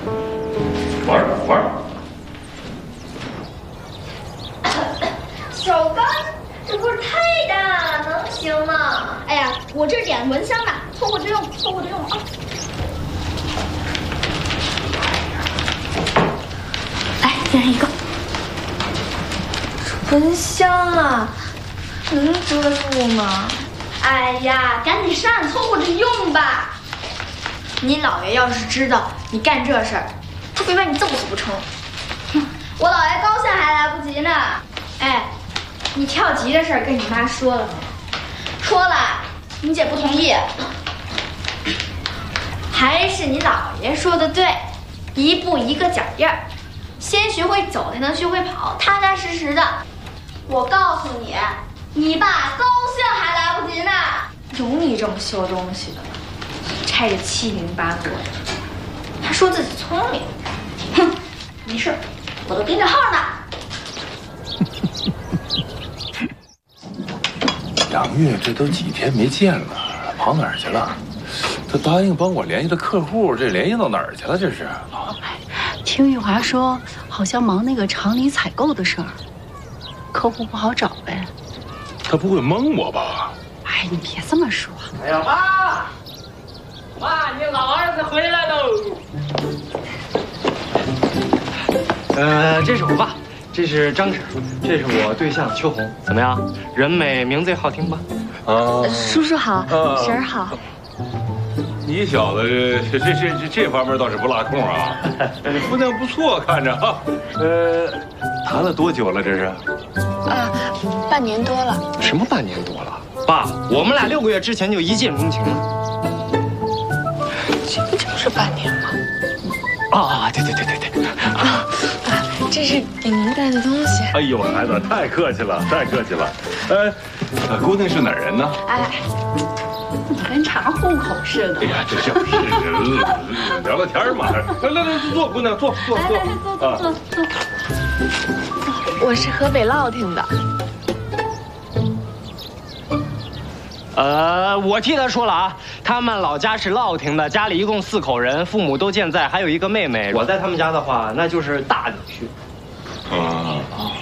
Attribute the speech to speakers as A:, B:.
A: 玩。
B: 手刚，这不是太大，能行吗？哎呀，我这点蚊香呢，凑合着用啊。来，一人一个。蚊香啊，能遮住吗？哎呀，赶紧上，凑合着用吧。你姥爷要是知道你干这事儿，他非把你揍死不成。哼，我姥爷高兴还来不及呢。哎，你跳级的事儿跟你妈说了没？说了，你姐不同意。还是你姥爷说的对，一步一个脚印儿，先学会走才能学会跑，踏踏实实的。我告诉你，你爸高兴还来不及呢。有你这么修东西的吗？拆得七零八落的，还说自己聪明。哼，没事，我都盯着号呢。
A: 杨月这都几天没见了，跑哪儿去了？他答应帮我联系的客户，这联系到哪儿去了？这是？
C: 听玉华说，好像忙那个厂里采购的事儿，客户不好找呗。
A: 他不会蒙我吧？
C: 哎，你别这么说。
D: 哎呀妈，你老儿子回来喽！这是我爸，这是张婶，这是我对象秋红，怎么样？人美名字也好听吧？
C: 叔叔好，婶儿好。
A: 你小子这方面倒是不落空啊！姑娘不错，看着啊。谈了多久了？这是？
C: 半年多了。
D: 什么半年多了？爸，我们俩6个月之前就一见钟情了。
C: 这不就是半年吗？
D: 对。
C: 这是给您带的东西。
A: 哎呦，孩子，太客气了，太客气了。姑娘是哪儿人呢？
C: 哎，你跟查户口似的。
A: 哎呀，这就是聊聊天嘛。来，坐，姑娘坐。坐。
C: 我是河北乐亭的。
D: 我替他说了啊，他们老家是乐亭的，家里一共4口人，父母都健在，还有一个妹妹。我在他们家的话，那就是大女婿。